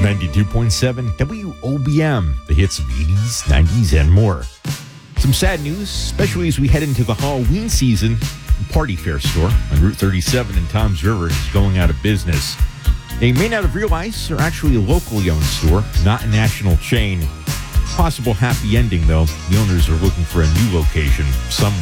92.7 WOBM, the hits of 80s, 90s, and more. Some sad news, especially as we head into the Halloween season. The Party Fair store on Route 37 in Toms River is going out of business. They may not have realized they're actually a locally owned store, not a national chain. Possible happy ending, though. The owners are looking for a new location somewhere.